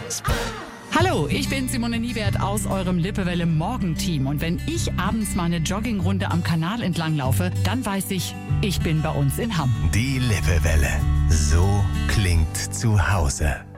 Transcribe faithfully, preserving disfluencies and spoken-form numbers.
Hallo, ich bin Simone Niewert aus eurem Lippewelle Morgenteam. Und wenn ich abends meine Joggingrunde am Kanal entlang laufe, dann weiß ich, ich bin bei uns in Hamm. Die Lippewelle. So klingt zu Hause.